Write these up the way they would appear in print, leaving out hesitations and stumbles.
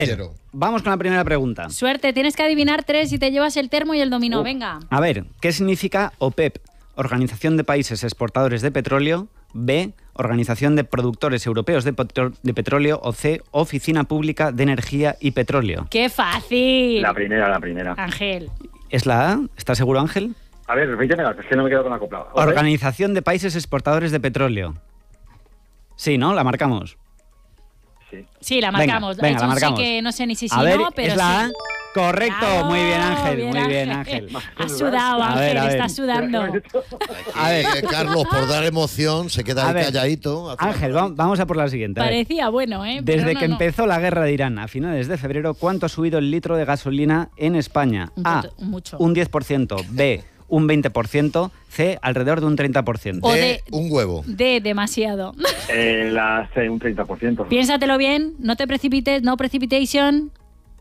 Vamos con la primera pregunta. Suerte, tienes que adivinar 3 y te llevas el termo y el dominó. Venga. A ver, ¿qué significa OPEP? Organización de Países Exportadores de Petróleo. B, Organización de Productores Europeos de Petróleo. O C, Oficina Pública de Energía y Petróleo. ¡Qué fácil! La primera. Ángel. ¿Es la A? ¿Estás seguro, Ángel? A ver, repítemela, es que no me quedo con la copla. Organización de Países Exportadores de Petróleo. Sí, ¿no? ¿La marcamos? Sí, la marcamos. Venga, la marcamos. Sí que no sé ni si a ver, no, pero ¿es la A? sí. Correcto, Bravo, muy bien, Ángel, muy bien, Ángel. Has sudado, Ángel, estás sudando. A ver, Carlos, por dar emoción, se queda ahí calladito. Ángel, vamos a por la siguiente. Parecía bueno, ¿eh? Desde que empezó la guerra de Irán a finales de febrero, ¿cuánto ha subido el litro de gasolina en España? A, mucho. Un 10%, B, un 20%, C, alrededor de un 30%. O D, un huevo. D, demasiado. La C, un 30%. Piénsatelo bien, no te precipites, no precipitation.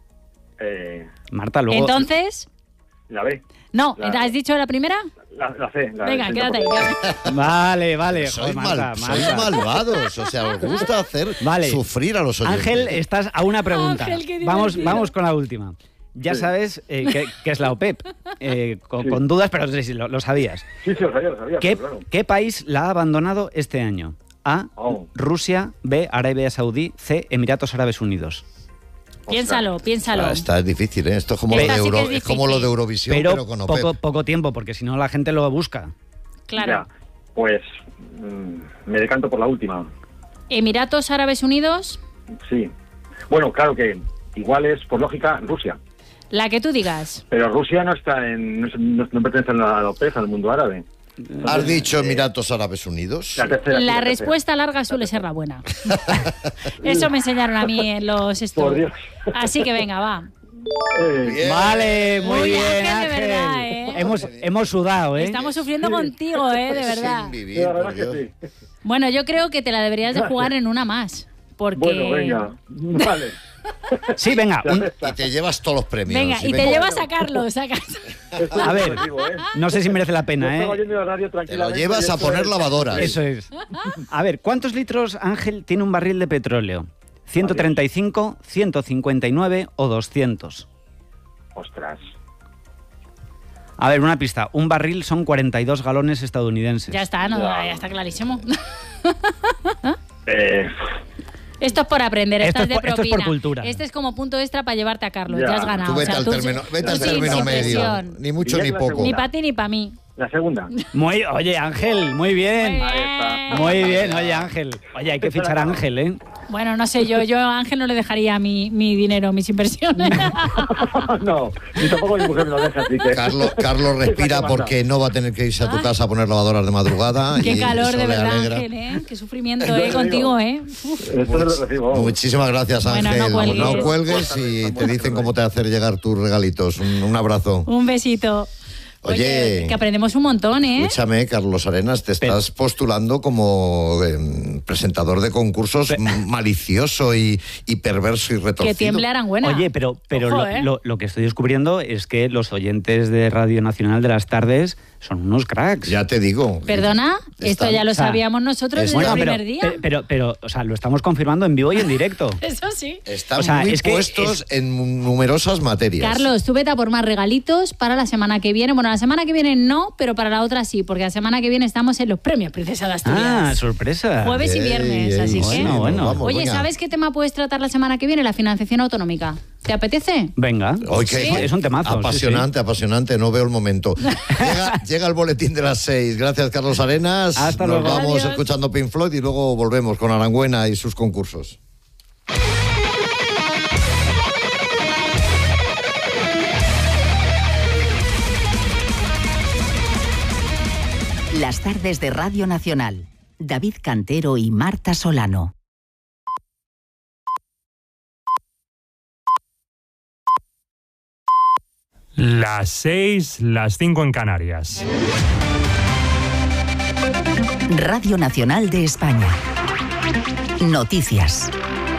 Marta, luego... Entonces... La B. No, ¿has dicho la primera? La C. Venga, quédate ahí. Vale. Sois Marta. malvados, o sea, os gusta hacer sufrir a los oyentes. Ángel, estás a una pregunta. Ángel, qué vamos con la última. Ya sabes qué es la OPEP. Con dudas, pero no sé si lo sabías. Sí, lo sabía. Claro. ¿Qué país la ha abandonado este año? A, Rusia. B, Arabia Saudí. C, Emiratos Árabes Unidos. Piénsalo. Está difícil, ¿eh? Esto es como, es como lo de Eurovisión, pero con OPEP. Poco tiempo, porque si no la gente lo busca. Claro. Ya, pues me decanto por la última. ¿Emiratos Árabes Unidos? Sí. Bueno, claro que igual es, por lógica, Rusia. La que tú digas. Pero Rusia no está no pertenece a la OPEP, al mundo árabe. ¿Has dicho Emiratos Árabes Unidos? La respuesta larga suele ser la buena. Eso me enseñaron a mí en los estudios. Por Dios. Así que venga, va. Vale, muy bien, Ángel, de verdad, Ángel. Hemos sudado, ¿eh? Estamos sufriendo contigo, de verdad. Sin vivir, por Dios. Bueno, yo creo que te la deberías de jugar en una más. Porque... Bueno, venga. Vale. Sí, venga. Y te llevas todos los premios. Venga, y te llevas a Carlos. A ver, no sé si merece la pena, ¿eh? Te lo llevas a poner lavadoras. Eso es. A ver, ¿cuántos litros, Ángel, tiene un barril de petróleo? ¿135, 159 o 200? Ostras. A ver, una pista. Un barril son 42 galones estadounidenses. Ya está, ya está clarísimo. Esto es por aprender, esto es de propina. Esto es por cultura. Este es como punto extra para llevarte a Carlos, ya has ganado. Tú vete al término medio, ni mucho ni poco. Ni para ti ni para mí. La segunda. Oye, Ángel, muy bien. Muy bien, oye, Ángel. Oye, hay que fichar a Ángel, ¿eh? Bueno, no sé, yo a Ángel no le dejaría mi dinero, mis inversiones. No, ni tampoco mi mujer me lo deja, así que... Carlos respira porque no va a tener que irse a tu casa a poner lavadoras de madrugada. Qué calor, de verdad, alegra. Ángel, ¿eh? Qué sufrimiento, contigo, ¿eh? Esto lo recibo. Muchísimas gracias, Ángel. Bueno, no cuelgues y te dicen cómo te hacer llegar tus regalitos. Un abrazo. Un besito. Oye, que aprendemos un montón, ¿eh? Escúchame, Carlos Arenas, te estás postulando como presentador de concursos malicioso y perverso y retorcido. Que tiemble Arangüena. Oye, pero Ojo, lo que estoy descubriendo es que los oyentes de Radio Nacional de las tardes son unos cracks. Ya te digo. ¿Perdona? Esto ya lo sabíamos nosotros desde el primer día. Pero, o sea, lo estamos confirmando en vivo y en directo. Eso sí. Están muy puestos en numerosas materias. Carlos, tú vete a por más regalitos para la semana que viene. Bueno, la semana que viene no, pero para la otra sí, porque la semana que viene estamos en los premios Princesa de Asturias. Ah, sorpresa. Jueves y viernes, así que... Bueno. Vamos, oye, venga. ¿sabes qué tema puedes tratar la semana que viene? La financiación autonómica. ¿Te apetece? Venga. Es un temazo. Apasionante, no veo el momento. Llega el boletín de las 6. Gracias, Carlos Arenas. Hasta luego. Nos vamos Adiós. escuchando Pink Floyd y luego volvemos con Arangüena y sus concursos. Las tardes de Radio Nacional. David Cantero y Marta Solano. Las 6, las 5 en Canarias. Radio Nacional de España. Noticias.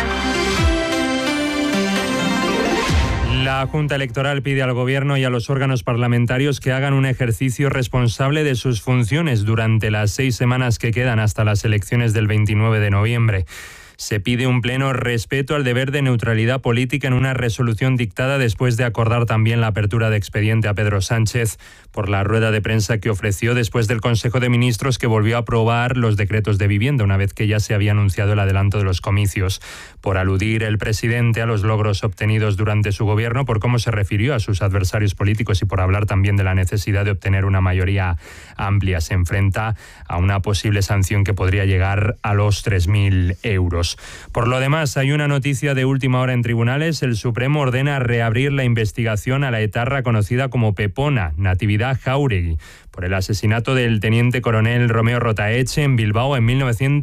La Junta Electoral pide al Gobierno y a los órganos parlamentarios que hagan un ejercicio responsable de sus funciones durante las 6 semanas que quedan hasta las elecciones del 29 de noviembre. Se pide un pleno respeto al deber de neutralidad política en una resolución dictada después de acordar también la apertura de expediente a Pedro Sánchez por la rueda de prensa que ofreció después del Consejo de Ministros, que volvió a aprobar los decretos de vivienda una vez que ya se había anunciado el adelanto de los comicios. Por aludir el presidente a los logros obtenidos durante su gobierno, por cómo se refirió a sus adversarios políticos y por hablar también de la necesidad de obtener una mayoría amplia, se enfrenta a una posible sanción que podría llegar a los 3.000 euros. Por lo demás, hay una noticia de última hora en tribunales. El Supremo ordena reabrir la investigación a la etarra conocida como Pepona, Natividad Jáuregui, por el asesinato del teniente coronel Romeo Rotaeche en Bilbao en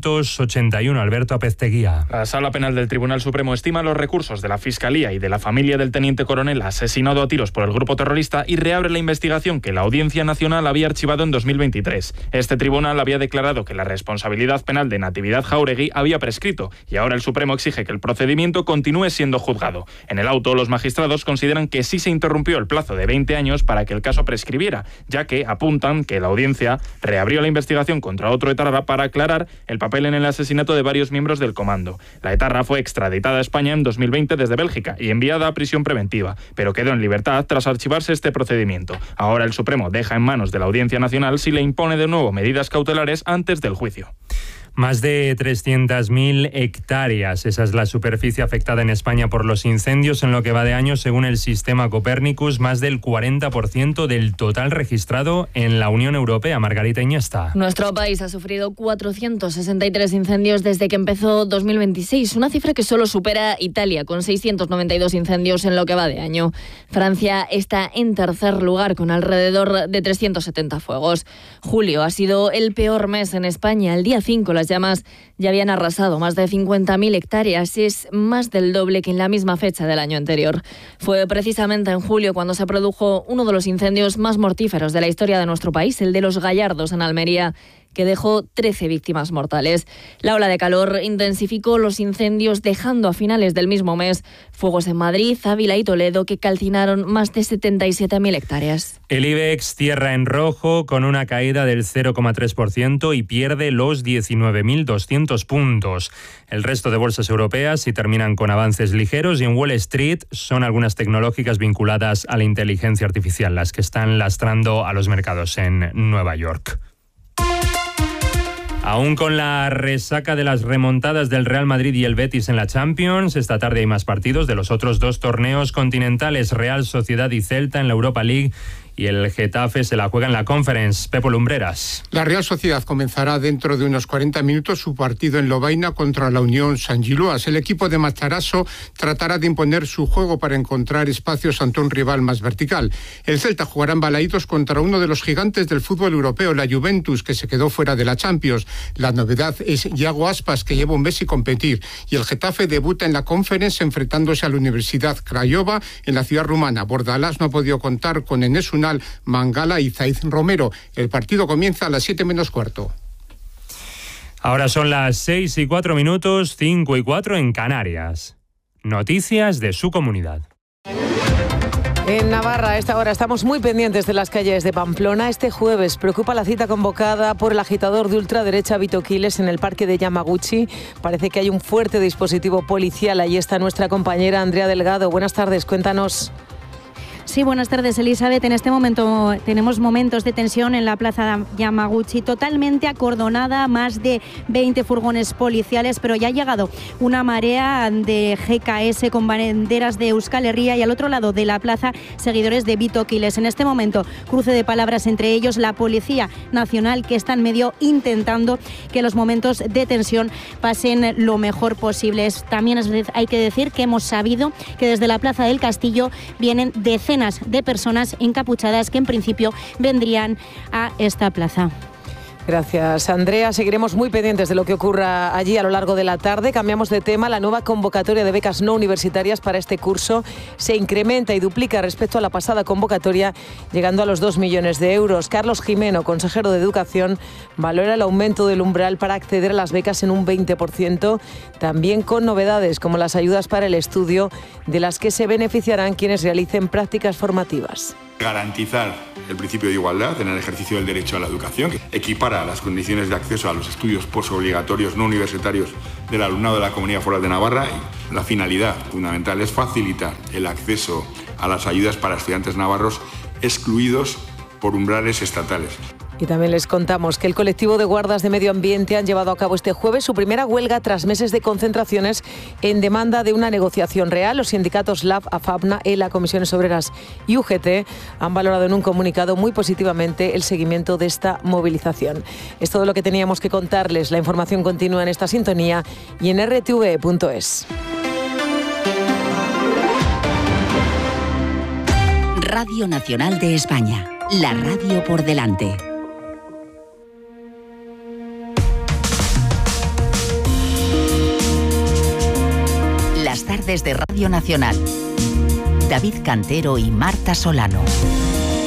1981. Alberto Apezteguía. La Sala Penal del Tribunal Supremo estima los recursos de la Fiscalía y de la familia del teniente coronel asesinado a tiros por el grupo terrorista y reabre la investigación que la Audiencia Nacional había archivado en 2023. Este tribunal había declarado que la responsabilidad penal de Natividad Jáuregui había prescrito y ahora el Supremo exige que el procedimiento continúe siendo juzgado. En el auto, los magistrados consideran que sí se interrumpió el plazo de 20 años para que el caso prescribiera, ya que apuntan que la audiencia reabrió la investigación contra otro etarra para aclarar el papel en el asesinato de varios miembros del comando. La etarra fue extraditada a España en 2020 desde Bélgica y enviada a prisión preventiva, pero quedó en libertad tras archivarse este procedimiento. Ahora el Supremo deja en manos de la Audiencia Nacional si le impone de nuevo medidas cautelares antes del juicio. Más de 300.000 hectáreas. Esa es la superficie afectada en España por los incendios en lo que va de año, según el sistema Copernicus, más del 40% del total registrado en la Unión Europea. Margarita Iniesta. Nuestro país ha sufrido 463 incendios desde que empezó 2026, una cifra que solo supera Italia, con 692 incendios en lo que va de año. Francia está en tercer lugar, con alrededor de 370 fuegos. Julio ha sido el peor mes en España. El día 5 las llamas ya habían arrasado más de 50.000 hectáreas. Es más del doble que en la misma fecha del año anterior. Fue precisamente en julio cuando se produjo uno de los incendios más mortíferos de la historia de nuestro país, el de Los Gallardos en Almería, que dejó 13 víctimas mortales. La ola de calor intensificó los incendios, dejando a finales del mismo mes fuegos en Madrid, Ávila y Toledo que calcinaron más de 77.000 hectáreas. El IBEX cierra en rojo con una caída del 0,3% y pierde los 19.200 puntos. El resto de bolsas europeas sí terminan con avances ligeros y en Wall Street son algunas tecnológicas vinculadas a la inteligencia artificial las que están lastrando a los mercados en Nueva York. Aún con la resaca de las remontadas del Real Madrid y el Betis en la Champions, esta tarde hay más partidos de los otros dos torneos continentales, Real Sociedad y Celta en la Europa League, y el Getafe se la juega en la Conference. Pepo Lumbreras. La Real Sociedad comenzará dentro de unos 40 minutos su partido en Lovaina contra la Unión San Giloas. El equipo de Matarazzo tratará de imponer su juego para encontrar espacios ante un rival más vertical. El Celta jugará en Balaídos contra uno de los gigantes del fútbol europeo, la Juventus, que se quedó fuera de la Champions. La novedad es Iago Aspas, que lleva un mes sin competir. Y el Getafe debuta en la Conference enfrentándose a la Universidad Craiova en la ciudad rumana. Bordalás no ha podido contar con Enes Unal, Mangala y Zaiz Romero. El partido comienza a las 7 menos cuarto. Ahora son las 6:04, 5:04 en Canarias. Noticias de su comunidad. En Navarra, a esta hora, estamos muy pendientes de las calles de Pamplona. Este jueves preocupa la cita convocada por el agitador de ultraderecha Vito Quiles en el parque de Yamaguchi. Parece que hay un fuerte dispositivo policial. Allí está nuestra compañera Andrea Delgado. Buenas tardes, cuéntanos. Sí, buenas tardes, Elizabeth. En este momento tenemos momentos de tensión en la plaza Yamaguchi, totalmente acordonada, más de 20 furgones policiales, pero ya ha llegado una marea de GKS con banderas de Euskal Herria y al otro lado de la plaza seguidores de Vito Quiles. En este momento, cruce de palabras entre ellos, la Policía Nacional, que está en medio intentando que los momentos de tensión pasen lo mejor posible. También hay que decir que hemos sabido que desde la Plaza del Castillo vienen decenas de personas encapuchadas que en principio vendrían a esta plaza. Gracias, Andrea. Seguiremos muy pendientes de lo que ocurra allí a lo largo de la tarde. Cambiamos de tema. La nueva convocatoria de becas no universitarias para este curso se incrementa y duplica respecto a la pasada convocatoria, llegando a los 2 millones de euros. Carlos Jimeno, consejero de Educación, valora el aumento del umbral para acceder a las becas en un 20%, también con novedades como las ayudas para el estudio, de las que se beneficiarán quienes realicen prácticas formativas. Garantizar el principio de igualdad en el ejercicio del derecho a la educación, que equipara las condiciones de acceso a los estudios postobligatorios no universitarios del alumnado de la Comunidad Foral de Navarra. Y la finalidad fundamental es facilitar el acceso a las ayudas para estudiantes navarros excluidos por umbrales estatales. Y también les contamos que el colectivo de guardas de medio ambiente han llevado a cabo este jueves su primera huelga tras meses de concentraciones en demanda de una negociación real. Los sindicatos LAB, AFAPNA, ELA, Comisiones Obreras y UGT han valorado en un comunicado muy positivamente el seguimiento de esta movilización. Es todo lo que teníamos que contarles. La información continúa en esta sintonía y en rtve.es. Radio Nacional de España, la radio por delante. Las tardes de Radio Nacional. David Cantero y Marta Solano.